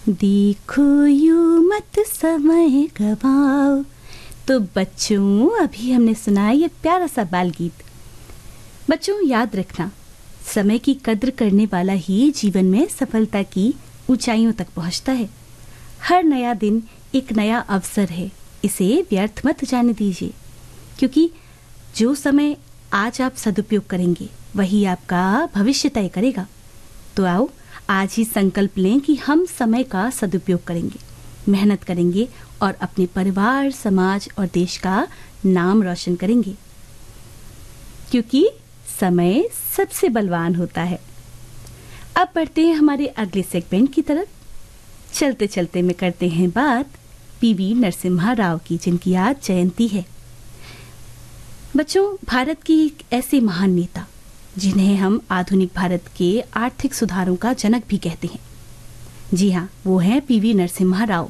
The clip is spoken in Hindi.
देखो यूं मत समय गवाओ। तो बच्चों, अभी हमने सुना ये प्यारा सा बाल गीत। बच्चों, याद रखना, समय की कद्र करने वाला ही जीवन में सफलता की ऊंचाइयों तक पहुंचता है। हर नया दिन एक नया अवसर है, इसे व्यर्थ मत जाने दीजिए, क्योंकि जो समय आज आप सदुपयोग करेंगे वही आपका भविष्य तय करेगा। तो आओ आज ही संकल्प लें कि हम समय का सदुपयोग करेंगे, मेहनत करेंगे और अपने परिवार, समाज और देश का नाम रोशन करेंगे, क्योंकि समय सबसे बलवान होता है। अब बढ़ते हैं हमारे अगले सेगमेंट की तरफ। चलते चलते में करते हैं बात पीवी नरसिम्हा राव की, जिनकी आज जयंती है। बच्चों, भारत की एक ऐसे महान नेता जिन्हें हम आधुनिक भारत के आर्थिक सुधारों का जनक भी कहते हैं। जी हाँ, वो हैं पीवी नरसिम्हा राव।